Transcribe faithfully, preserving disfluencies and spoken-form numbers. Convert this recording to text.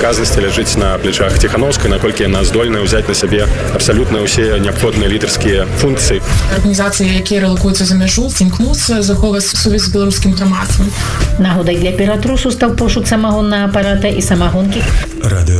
адказнасці ляжыць на плечах Ціхановскай, наколькі яна здольная ўзяць на сябе абсалютна ўсе неабходныя лідарскія функцыі. Арганізацыі, якія рэлакуюцца за мяжу, імкнуцца захоўваць сувязь з беларускім грамадствам. Нагодай для ператрусу стаў пошук самагоннага апарата і самагонкі. Радыё